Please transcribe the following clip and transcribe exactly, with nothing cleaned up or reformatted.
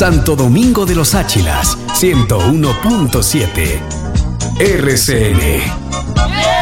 Santo Domingo de los Áchilas, ciento uno punto siete. R C N.